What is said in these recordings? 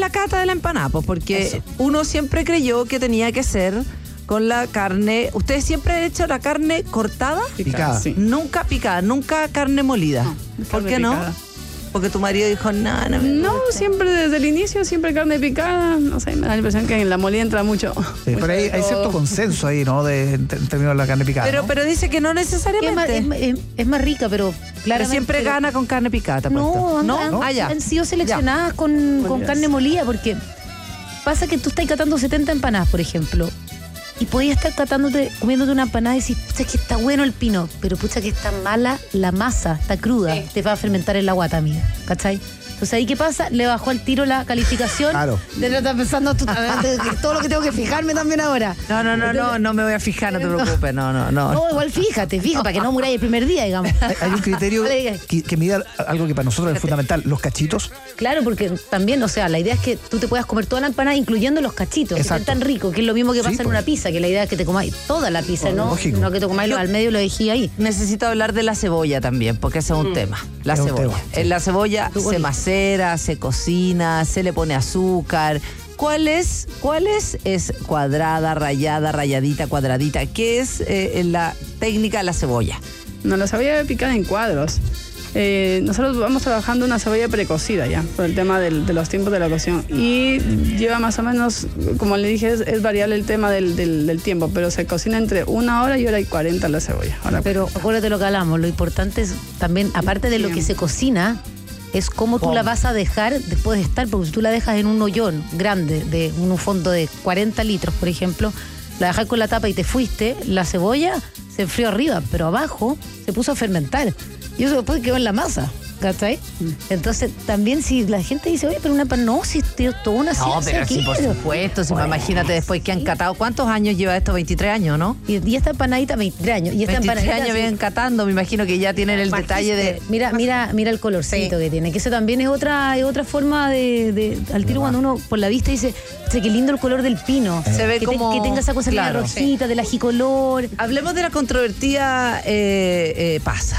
la cata de la empanada? Pues porque Eso. uno siempre creyó que tenía que ser con la carne. ¿Ustedes siempre han hecho la carne cortada? Picada. Sí. Nunca picada, nunca carne molida. No, ¿Por carne qué no? picada. Porque tu marido dijo, no me No, gusta. siempre desde el inicio, siempre carne picada. No sé, me da la impresión que en la molida entra mucho. Sí, pero hay cierto todo. consenso ahí, ¿no? En términos de la carne picada. Pero, ¿no? pero dice que no necesariamente. Es más rica, pero Pero claramente. siempre gana con carne picada, te apuesto. No, ¿No? Ah, ya. han sido seleccionadas con Molidas. carne molida, porque pasa que tú estás catando 70 empanadas, por ejemplo, y podías estar comiéndote una empanada y decir, pucha, que está bueno el pino, pero pucha, que está mala la masa, está cruda, te va a fermentar en la guata, amiga, ¿cachai? Entonces, ¿ahí qué pasa? Le bajó al tiro la calificación. Claro. De lo estás pensando tú, todo lo que tengo que fijarme también ahora. No me voy a fijar, no te preocupes, no. No, igual fíjate, para que no muráis el primer día, digamos. Hay un criterio Vale, que mide algo que para nosotros es fundamental, los cachitos. Claro, porque también, o sea, la idea es que tú te puedas comer toda la empanada, incluyendo los cachitos, que Exacto. estén tan ricos, que es lo mismo que Sí, pasa en pues. una pizza, que la idea es que te comáis toda la pizza, ¿no? Lógico. No que te comáis al medio y lo dejé ahí. Necesito hablar de la cebolla también, porque ese es un tema. La Es un cebolla. tema, sí. En la cebolla se macera, se cocina, se le pone azúcar. ¿Cuál es? ¿Es cuadrada, rayada, rayadita, cuadradita? ¿Qué es la técnica de la cebolla? No, la cebolla picada en cuadros. Nosotros vamos trabajando una cebolla precocida ya, por el tema de los tiempos de la cocción. Y lleva más o menos, como le dije, es variable el tema del tiempo, pero se cocina entre 1 hora y 1:40 la cebolla. Pero acuérdate lo que hablamos, lo importante es también, aparte de lo que se cocina, es cómo tú la vas a dejar después de estar, porque si tú la dejas en un hoyón grande, de un fondo de 40 litros, por ejemplo, la dejas con la tapa y te fuiste, la cebolla se enfrió arriba, pero abajo se puso a fermentar. Y eso después quedó en la masa, ¿cachai? Entonces, también si la gente dice, oye, pero no, si es toda una ciencia. No, pero sí, por supuesto. Si imagínate después que han catado. ¿Cuántos años lleva esto? 23 años, ¿no? Y esta empanadita, 23 años. Y esta 23 empanadita, años vienen catando. Me imagino que ya tienen el detalle de... Mira el colorcito que tiene, que eso también es otra forma al tiro cuando uno por la vista dice, qué lindo el color del pino. Se ve como... que tenga esa cosa claro, rojita, del ajicolor. Hablemos de la controvertida pasa.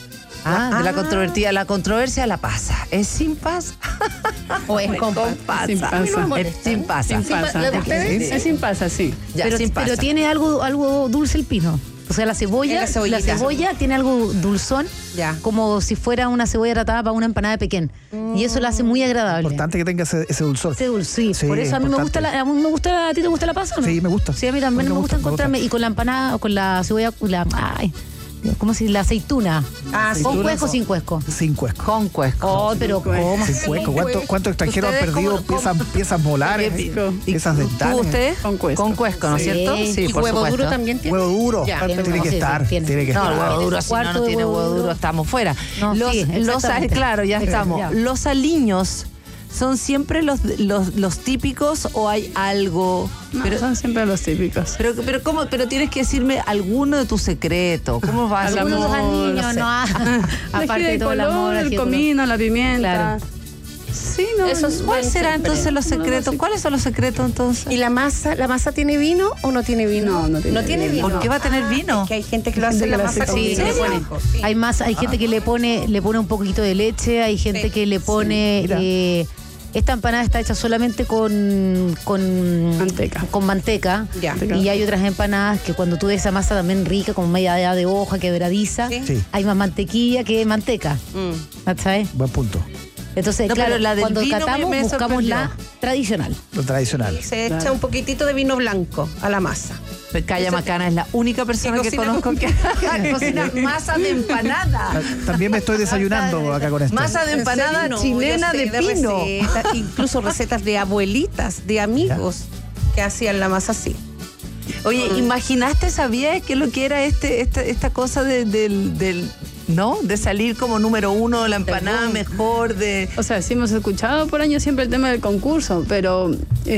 De la controversia de la pasa. ¿Es sin pasa? O es con pasa. Sin pasa. Es sin pasa. Sin pasa. ¿La de ustedes? Es sin pasa, sí. Ya, pero, sin pasa. pero tiene algo dulce el pino. O sea, la cebolla tiene algo dulzón, como si fuera una cebolla tratada para una empanada de Pequén. Y eso la hace muy agradable. Importante que tenga ese dulzor. Ese dulce, Sí, por eso a mí me gusta ¿a ti te gusta la pasa o no? Sí, me gusta. Sí, a mí también me gusta encontrarme. Y con la empanada, con la cebolla, ¿cómo se dice? La aceituna. ¿Con cuesco o sin cuesco? Sin cuesco. Con cuesco. Oh, pero ¿cómo? Sin cuesco. ¿Cuántos extranjeros han ¿Ustedes perdido piezas molares, piezas dentales? ¿Tú, ustedes? Con cuesco. Con cuesco, ¿no es Sí. cierto? Sí, ¿Y por huevo supuesto. duro también tiene? Huevo duro. Ya, tiene sí, que estar. tiene. Tiene que No, el estar. huevo duro, si Cuarto no de tiene huevo huevo duro, duro. estamos fuera. No, sí, exactamente. Claro, ya estamos. Ya. ¿Los aliños son siempre los típicos o hay algo? No, Pero, son siempre los típicos. pero ¿cómo? Pero tienes que decirme alguno de tus secretos. ¿Cómo vas a hacer? Algunos amor, niños, no, aparte de todo el amor. el ají de color. comino, la pimienta. Claro. Sí, no. ¿Cuáles serán entonces los secretos? ¿Cuáles son los secretos entonces? ¿Y la masa tiene vino o no tiene vino? No tiene vino. ¿Por qué va a tener vino? Que hay gente que lo hace Gente la que lo masa hace con con vino vino. blanco. Sí. Hay gente que le pone un poquito de leche, hay gente que le pone... esta empanada está hecha solamente con Manteca. Con manteca. Ya. Y hay otras empanadas que cuando tú ves esa masa también rica, como media de hoja, quebradiza, Sí. hay más mantequilla que manteca. ¿Sabes? Buen punto. Entonces, No, claro, pero la del cuando vino catamos me buscamos sorprendió. la tradicional. Lo tradicional. Se echa un poquitito de vino blanco a la masa. Calla Macana es la única persona que cocina conozco que cocina masa de empanada. También me estoy desayunando acá con esto. Masa de empanada No, chilena yo sé de pino. recetas, incluso recetas de abuelitas, de amigos que hacían la masa así. Oye, ¿imaginaste, sabías qué es lo que era esta cosa del ¿no? De salir como número 1, la empanada mejor de... O sea, sí hemos escuchado por años siempre el tema del concurso, pero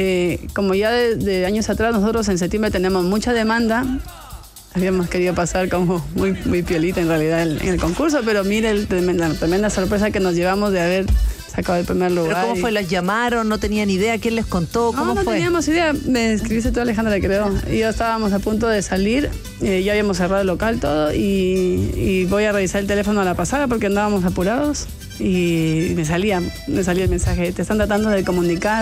como ya de años atrás nosotros en septiembre tenemos mucha demanda, habíamos querido pasar como muy piolita en realidad en el concurso, pero mire la tremenda sorpresa que nos llevamos de haber sacado el primer lugar. ¿Pero cómo fue? ¿Las llamaron? ¿No tenían idea? ¿Quién les contó? ¿Cómo no fue? teníamos idea. Me escribiste tú, Alejandra, creo. Y ya estábamos a punto de salir. Ya habíamos cerrado el local todo. Y voy a revisar el teléfono a la pasada porque andábamos apurados. Y me salía el mensaje. Te están tratando de comunicar